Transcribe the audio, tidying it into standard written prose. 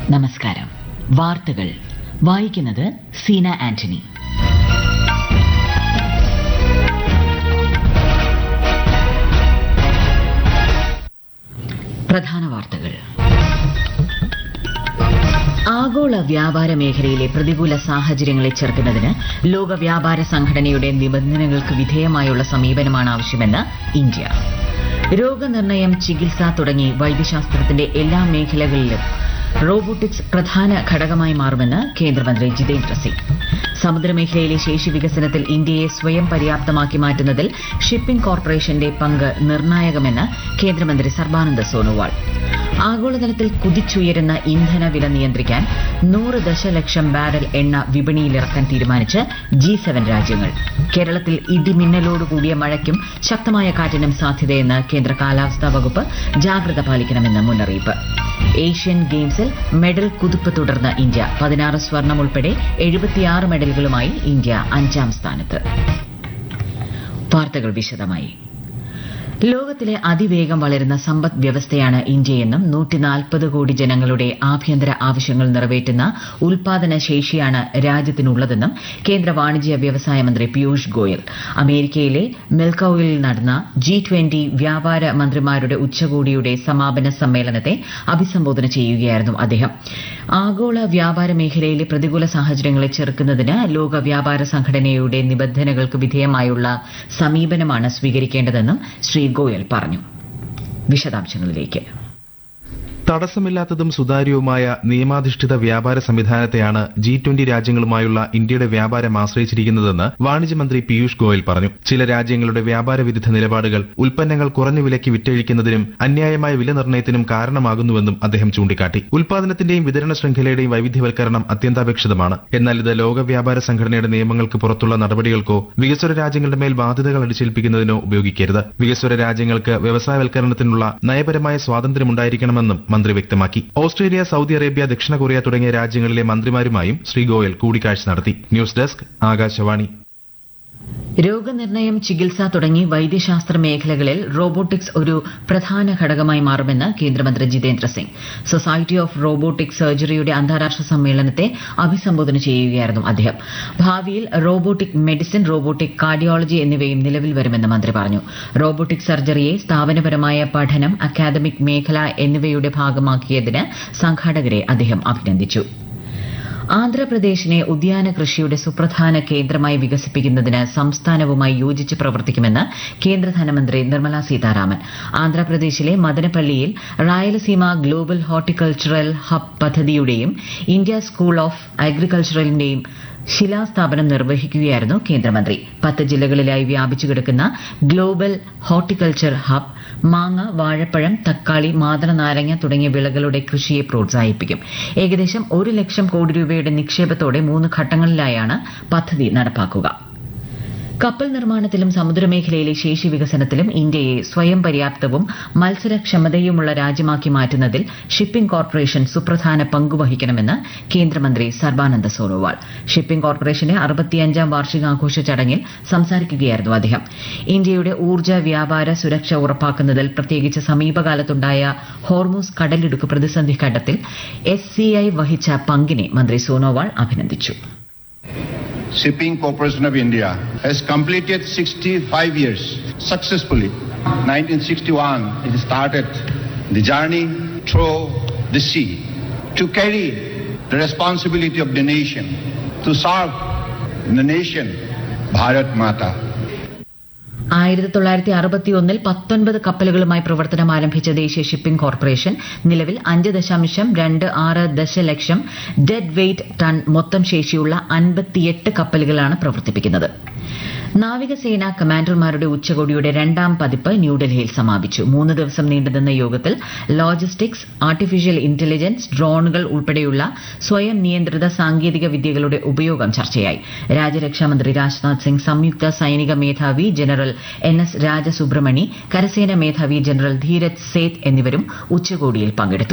നമസ്കാരം. വാർത്തകൾ വായിക്കുന്നത് സീന ആന്റണി. പ്രധാന വാർത്തകൾ. ആഗോള വ്യാപാര മേഖലയിലെ പ്രതികൂല സാഹചര്യങ്ങളെ ചെറുക്കുന്നതിന് ലോക വ്യാപാര സംഘടനയുടെ നിബന്ധനകൾക്ക് വിധേയമായുള്ള സമീപനമാണ് ആവശ്യമെന്ന് ഇന്ത്യ. രോഗനിർണയം, ചികിത്സ തുടങ്ങി വൈദ്യശാസ്ത്രത്തിന്റെ എല്ലാ മേഖലകളിലും റോബോട്ടിക്സ് പ്രധാന ഘടകമായി മാറുമെന്ന് കേന്ദ്രമന്ത്രി ജിതേന്ദ്ര സിംഗ്. സമുദ്രമേഖലയിലെ ശേഷി വികസനത്തിൽ ഇന്ത്യയെ സ്വയം പര്യാപ്തമാക്കി മാറ്റുന്നതിൽ ഷിപ്പിംഗ് കോർപ്പറേഷന്റെ പങ്ക് നിർണായകമെന്ന് കേന്ദ്രമന്ത്രി സർബാനന്ദ സോനോവാൾ. ആഗോളതലത്തിൽ കുതിച്ചുയരുന്ന ഇന്ധന വില നിയന്ത്രിക്കാൻ 100 ദശലക്ഷം ബാരൽ എണ്ണ വിപണിയിലിറക്കാൻ തീരുമാനിച്ച് G7 രാജ്യങ്ങൾ. കേരളത്തിൽ ഇടിമിന്നലോടുകൂടിയ മഴയ്ക്കും ശക്തമായ കാറ്റിനും സാധ്യതയെന്ന് കേന്ദ്ര കാലാവസ്ഥാ വകുപ്പ്. ജാഗ്രത പാലിക്കണമെന്ന് മുന്നറിയിപ്പ്. ഏഷ്യൻ ഗെയിംസിൽ മെഡൽ കുതിപ്പ് തുടർന്ന് ഇന്ത്യ. 16 സ്വർണം ഉൾപ്പെടെ 76 മെഡലുകളുമായി ഇന്ത്യ 5ാം സ്ഥാനത്ത്. വാർത്തകൾ വിശദമായി. ലോകത്തിലെ അതിവേഗം വളരുന്ന സമ്പദ് വ്യവസ്ഥയാണ് ഇന്ത്യയെന്നും 140 കോടി ജനങ്ങളുടെ ആഭ്യന്തര ആവശ്യങ്ങൾ നിറവേറ്റുന്ന ഉൽപാദന ശേഷിയാണ് രാജ്യത്തിനുള്ളതെന്നും കേന്ദ്ര വാണിജ്യ വ്യവസായ മന്ത്രി പീയൂഷ് ഗോയൽ അമേരിക്കയിലെ മിൽക്കൌയിൽ നടന്ന G20 വ്യാപാര മന്ത്രിമാരുടെ ഉച്ചകോടിയുടെ സമാപന സമ്മേളനത്തെ അഭിസംബോധന ചെയ്യുകയായിരുന്നു അദ്ദേഹം. ആഗോള വ്യാപാര മേഖലയിലെ പ്രതികൂല സാഹചര്യങ്ങളെ ചെറുക്കുന്നതിന് ലോക വ്യാപാര സംഘടനയുടെ നിബന്ധനകൾക്ക് വിധേയമായുള്ള സമീപനമാണ് സ്വീകരിക്കേണ്ടതെന്നും ശ്രീ ഗോയൽ പറഞ്ഞു. വിശദാംശങ്ങളിലേക്ക്. തടസ്സമില്ലാത്തതും സുതാര്യവുമായ നിയമാധിഷ്ഠിത വ്യാപാര സംവിധാനത്തെയാണ് G20 രാജ്യങ്ങളുമായുള്ള ഇന്ത്യയുടെ വ്യാപാരം ആശ്രയിച്ചിരിക്കുന്നതെന്ന് വാണിജ്യമന്ത്രി പീയൂഷ് ഗോയൽ പറഞ്ഞു. ചില രാജ്യങ്ങളുടെ വ്യാപാര വിരുദ്ധ നിലപാടുകൾ ഉൽപ്പന്നങ്ങൾ കുറഞ്ഞ വിലയ്ക്ക് വിറ്റഴിക്കുന്നതിനും അന്യായമായ വില നിർണ്ണയത്തിനും കാരണമാകുന്നുവെന്നും അദ്ദേഹം ചൂണ്ടിക്കാട്ടി. ഉൽപാദനത്തിന്റെയും വിതരണ ശൃംഖലയുടെയും വൈവിധ്യവൽക്കരണം അത്യന്താപേക്ഷിതമാണ്. എന്നാൽ ഇത് ലോക വ്യാപാര സംഘടനയുടെ നിയമങ്ങൾക്ക് പുറത്തുള്ള നടപടികൾക്കോ വികസ്വര രാജ്യങ്ങളുടെ മേൽ ബാധ്യതകൾ അടിച്ചേൽപ്പിക്കുന്നതിനോ ഉപയോഗിക്കരുത്. വികസ്വര രാജ്യങ്ങൾക്ക് വ്യവസായവൽക്കരണത്തിനുള്ള നയപരമായ സ്വാതന്ത്ര്യമുണ്ടായിരിക്കണമെന്നും മന്ത്രി വ്യക്തമാക്കി. ഓസ്ട്രേലിയ, സൌദി അറേബ്യ, ദക്ഷിണ കൊറിയ തുടങ്ങിയ രാജ്യങ്ങളിലെ മന്ത്രിമാരുമായും ശ്രീ ഗോയൽ കൂടിക്കാഴ്ച നടത്തി. News desk, Akashvani. രോഗനിർണയം, ചികിത്സ തുടങ്ങി വൈദ്യശാസ്ത്ര മേഖലകളിൽ റോബോട്ടിക്സ് ഒരു പ്രധാന ഘടകമായി മാറുമെന്ന് കേന്ദ്രമന്ത്രി Jitendra Singh. Society of robotic സർജറിയുടെ അന്താരാഷ്ട്ര സമ്മേളനത്തെ അഭിസംബോധന ചെയ്യുകയായിരുന്നു അദ്ദേഹം. ഭാവിയിൽ റോബോട്ടിക് മെഡിസിൻ, റോബോട്ടിക് കാർഡിയോളജി എന്നിവയും നിലവിൽ വരുമെന്ന് മന്ത്രി പറഞ്ഞു. റോബോട്ടിക് സർജറിയെ സ്ഥാപനപരമായ പഠനം, അക്കാദമിക് മേഖല എന്നിവയുടെ ഭാഗമാക്കിയതിന് സംഘാടകരെ അദ്ദേഹം അഭിനന്ദിച്ചു. ആന്ധ്രാപ്രദേശിനെ ഉദ്യാന കൃഷിയുടെ സുപ്രധാന കേന്ദ്രമായി വികസിപ്പിക്കുന്നതിന് സംസ്ഥാനവുമായി യോജിച്ച് പ്രവർത്തിക്കുമെന്ന് കേന്ദ്ര ധനമന്ത്രി നിർമ്മല സീതാരാമൻ. ആന്ധ്രാപ്രദേശിലെ മദനപ്പള്ളിയിൽ Rayalaseema global horticultural hub പദ്ധതിയുടെയും India school of അഗ്രികൾച്ചറിന്റെയും ശിലാസ്ഥാപനം നിർവഹിക്കുകയായിരുന്നു കേന്ദ്രമന്ത്രി. 10 ജില്ലകളിലായി വ്യാപിച്ചു കിടക്കുന്ന ഗ്ലോബൽ ഹോർട്ടിക്കൾച്ചർ ഹബ് മാങ്ങ, വാഴപ്പഴം, തക്കാളി, മാതള നാരങ്ങ തുടങ്ങിയ വിളകളുടെ കൃഷിയെ പ്രോത്സാഹിപ്പിക്കും. ഏകദേശം 1 ലക്ഷം കോടി രൂപയുടെ നിക്ഷേപത്തോടെ 3 ഘട്ടങ്ങളിലായാണ് പദ്ധതി നടപ്പാക്കുക. കപ്പൽ നിർമ്മാണത്തിലും സമുദ്രമേഖലയിലെ ശേഷി വികസനത്തിലും ഇന്ത്യയെ സ്വയം പര്യാപ്തവും മത്സരക്ഷമതയുമുള്ള രാജ്യമാക്കി മാറ്റുന്നതിൽ ഷിപ്പിംഗ് കോർപ്പറേഷൻ സുപ്രധാന പങ്കുവഹിക്കണമെന്ന് കേന്ദ്രമന്ത്രി സർബാനന്ദ സോനോവാൾ. ഷിപ്പിംഗ് കോർപ്പറേഷന്റെ 65ാം വാർഷികാഘോഷ ചടങ്ങിൽ സംസാരിക്കുകയായിരുന്നു അദ്ദേഹം. ഇന്ത്യയുടെ ഊർജ്ജ വ്യാപാര സുരക്ഷ ഉറപ്പാക്കുന്നതിൽ പ്രത്യേകിച്ച് സമീപകാലത്തുണ്ടായ ഹോർമൂസ് കടലിടുക്ക് പ്രതിസന്ധി ഘട്ടത്തിൽ SCI വഹിച്ച പങ്കിനെ മന്ത്രി സോനോവാൾ അഭിനന്ദിച്ചു. Shipping Corporation of India has completed 65 years successfully. 1961, it started the journey through the sea to carry the responsibility of the nation, to serve the nation, Bharat Mata. 1961 19 കപ്പലുകളുമായി പ്രവർത്തനം ആരംഭിച്ച ദേശീയ ഷിപ്പിംഗ് കോർപ്പറേഷൻ നിലവിൽ 5.26 ദശലക്ഷം dead weight ton മൊത്തം ശേഷിയുള്ള 58 കപ്പലുകളാണ് പ്രവർത്തിപ്പിക്കുന്നത്. നാവികസേന കമാൻഡർമാരുടെ ഉച്ചകോടിയുടെ 2ാം പതിപ്പ് ന്യൂഡൽഹിയിൽ സമാപിച്ചു. 3 ദിവസം നീണ്ടുനിന്ന യോഗത്തിൽ ലോജിസ്റ്റിക്സ്, ആർട്ടിഫിഷ്യൽ ഇന്റലിജൻസ്, ഡ്രോണുകൾ ഉൾപ്പെടെയുള്ള സ്വയം നിയന്ത്രിത സാങ്കേതിക വിദ്യകളുടെ ഉപയോഗം ചർച്ചയായി. രാജ്യരക്ഷാമന്ത്രി രാജ്നാഥ് സിംഗ്, സംയുക്ത സൈനിക മേധാവി ജനറൽ NS രാജസുബ്രഹ്മണി, കരസേന മേധാവി ജനറൽ ധീരജ് സേത്ത് എന്നിവരും ഉച്ചകോടിയിൽ പങ്കെടുത്തു.